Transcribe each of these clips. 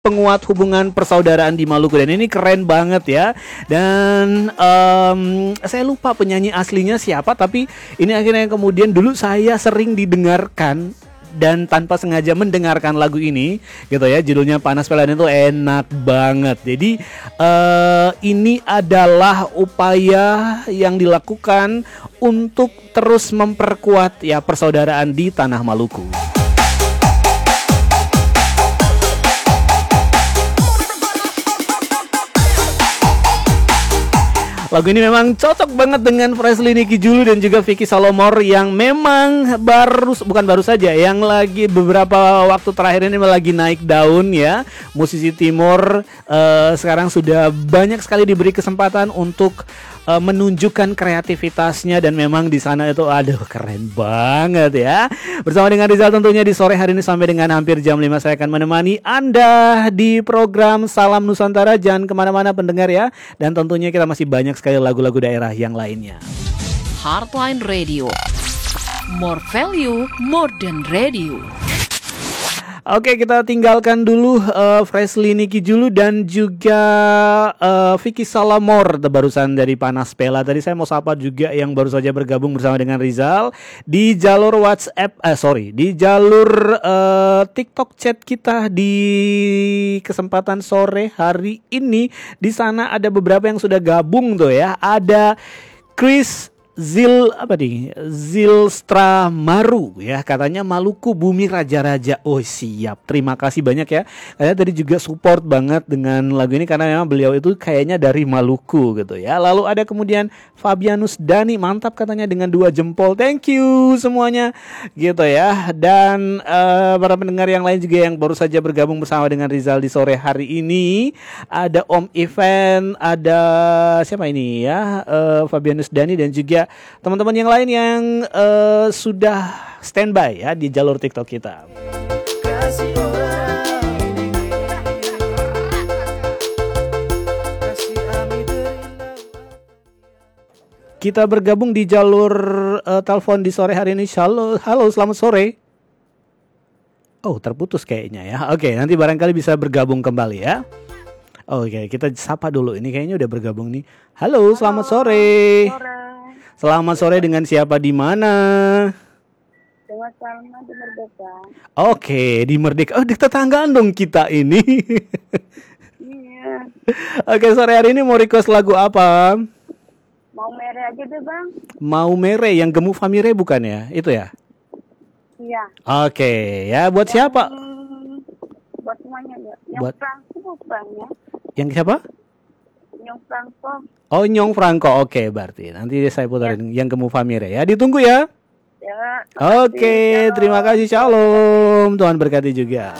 penguat hubungan persaudaraan di Maluku, dan ini keren banget ya. Dan saya lupa penyanyi aslinya siapa, tapi ini akhirnya kemudian dulu saya sering didengarkan dan tanpa sengaja mendengarkan lagu ini gitu ya. Judulnya Panas Pelan, itu enak banget. Jadi ini adalah upaya yang dilakukan untuk terus memperkuat ya persaudaraan di tanah Maluku. Lagu ini memang cocok banget dengan Fresley Nicky Julu dan juga Vicky Salomor yang memang bukan baru saja, yang lagi beberapa waktu terakhir ini lagi naik daun ya. Musisi Timor sekarang sudah banyak sekali diberi kesempatan untuk menunjukkan kreativitasnya, dan memang di sana itu aduh keren banget ya. Bersama dengan Rizal tentunya di sore hari ini sampai dengan hampir jam 5 saya akan menemani Anda di program Salam Nusantara. Jangan kemana-mana pendengar ya. Dan tentunya kita masih banyak sekali lagu-lagu daerah yang lainnya. Heartline Radio, more value, more than radio. Oke, kita tinggalkan dulu Fresley Nicky Julu dan juga Vicky Salomor barusan dari Panas Pela. Tadi saya mau sapa juga yang baru saja bergabung bersama dengan Rizal di jalur WhatsApp, di jalur TikTok chat kita di kesempatan sore hari ini. Di sana ada beberapa yang sudah gabung tuh ya. Ada Chris Zilstra Maru ya, katanya Maluku bumi raja-raja. Oh siap, terima kasih banyak ya. Kayaknya tadi juga support banget dengan lagu ini karena memang beliau itu kayaknya dari Maluku gitu ya. Lalu ada kemudian Fabianus Dani, mantap katanya dengan 2 jempol. Thank you semuanya gitu ya. Dan para pendengar yang lain juga yang baru saja bergabung bersama dengan Rizal di sore hari ini. Ada Om Event, ada siapa ini ya, Fabianus Dani, dan juga teman-teman yang lain yang sudah standby ya di jalur TikTok kita. Kita bergabung di jalur telepon di sore hari ini. Halo, selamat sore. Oh, terputus kayaknya ya. Oke, nanti barangkali bisa bergabung kembali ya. Oke, kita sapa dulu. Ini kayaknya udah bergabung nih. Halo, selamat sore. Selamat sore, dengan siapa di mana? Dengan Salma di Merdeka. Oke, di Merdeka. Oh, di tetanggaan dong kita ini. Iya. Oke, sore hari ini mau request lagu apa? Mau Mere aja deh bang. Mau Mere yang Gemu Famire bukan ya? Itu ya? Iya. Oke, ya buat siapa? Buat semuanya ya. Yang Buat Franco bukan ya? yang siapa? Yang Franco. Oh, Nyong Franco. Oke, berarti nanti saya putarin yang Gemu Famire ya. Ditunggu ya. Ya. Oke, terima kasih. Shalom. Tuhan berkati juga.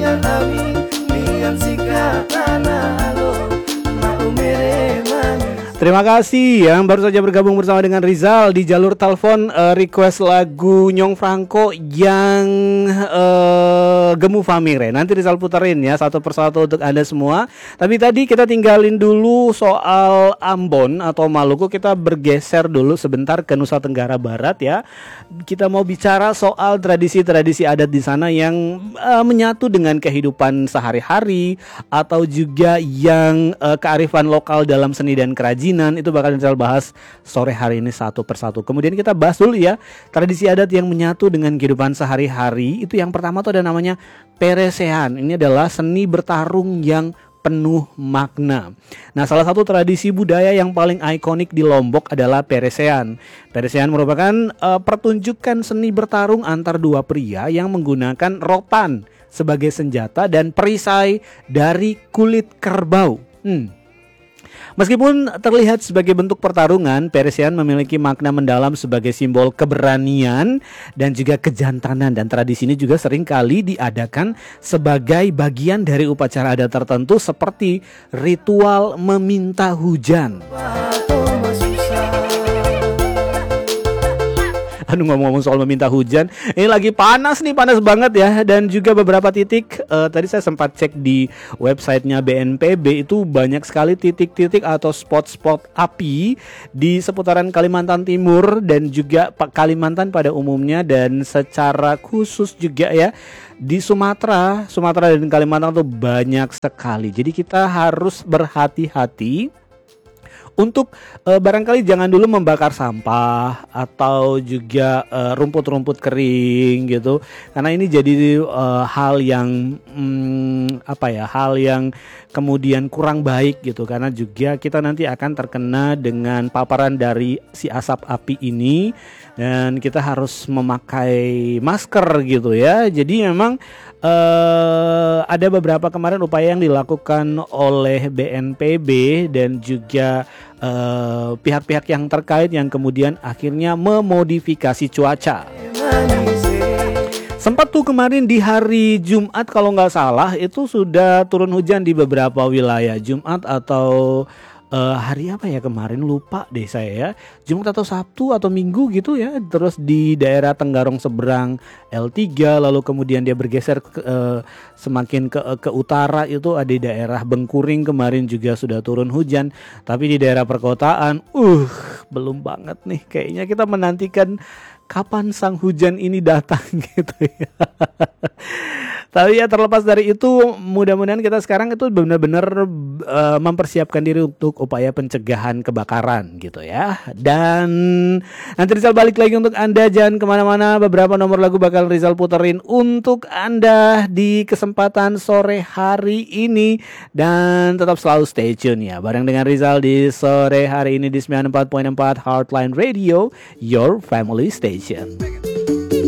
Terima kasih yang baru saja bergabung bersama dengan Rizal di jalur telepon, request lagu Nyong Franco yang Gemu Famire. Nanti Rizal puterin ya satu persatu untuk Anda semua. Tapi tadi kita tinggalin dulu soal Ambon atau Maluku, kita bergeser dulu sebentar ke Nusa Tenggara Barat ya. Kita mau bicara soal tradisi-tradisi adat di sana yang menyatu dengan kehidupan sehari-hari atau juga yang kearifan lokal dalam seni dan kerajinan. Itu bakal Rizal bahas sore hari ini satu persatu. Kemudian kita bahas dulu ya tradisi adat yang menyatu dengan kehidupan sehari-hari. Itu yang pertama tuh ada namanya peresehan. Ini adalah seni bertarung yang penuh makna. Nah, salah satu tradisi budaya yang paling ikonik di Lombok adalah peresehan. Peresehan merupakan pertunjukan seni bertarung antar dua pria yang menggunakan rotan sebagai senjata dan perisai dari kulit kerbau. Meskipun terlihat sebagai bentuk pertarungan, peresehan memiliki makna mendalam sebagai simbol keberanian dan juga kejantanan, dan tradisi ini juga sering kali diadakan sebagai bagian dari upacara adat tertentu seperti ritual meminta hujan. Aduh, ngomong-ngomong soal meminta hujan, ini lagi panas nih, panas banget ya. Dan juga beberapa titik, tadi saya sempat cek di websitenya BNPB, itu banyak sekali titik-titik atau spot-spot api di seputaran Kalimantan Timur dan juga Kalimantan pada umumnya, dan secara khusus juga ya di Sumatera dan Kalimantan tuh banyak sekali. Jadi kita harus berhati-hati untuk barangkali jangan dulu membakar sampah atau juga rumput-rumput kering gitu, karena ini jadi hal yang hal yang kemudian kurang baik gitu, karena juga kita nanti akan terkena dengan paparan dari si asap api ini, dan kita harus memakai masker gitu ya. Jadi memang ada beberapa kemarin upaya yang dilakukan oleh BNPB dan juga pihak-pihak yang terkait yang kemudian akhirnya memodifikasi cuaca. Sempat tuh kemarin di hari Jumat kalau nggak salah itu sudah turun hujan di beberapa wilayah. Jumat atau hari apa ya kemarin, lupa deh saya ya, Jumat atau Sabtu atau Minggu gitu ya. Terus di daerah Tenggarong seberang L3, lalu kemudian dia bergeser semakin ke utara, itu ada di daerah Bengkuring kemarin juga sudah turun hujan. Tapi di daerah perkotaan belum banget nih, kayaknya kita menantikan kapan sang hujan ini datang gitu ya. Tapi ya terlepas dari itu, mudah-mudahan kita sekarang itu benar-benar mempersiapkan diri untuk upaya pencegahan kebakaran gitu ya. Dan nanti Rizal balik lagi untuk Anda, jangan kemana-mana. Beberapa nomor lagu bakal Rizal puterin untuk Anda di kesempatan sore hari ini. Dan tetap selalu stay tune ya, bareng dengan Rizal di sore hari ini di 94.4 Heartline Radio, your family station.